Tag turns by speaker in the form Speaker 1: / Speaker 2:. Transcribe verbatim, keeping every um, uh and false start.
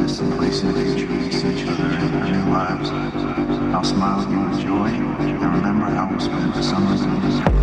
Speaker 1: distant place in the future we see each other in our new lives. I'll smile at you with joy and remember how we spent the summers in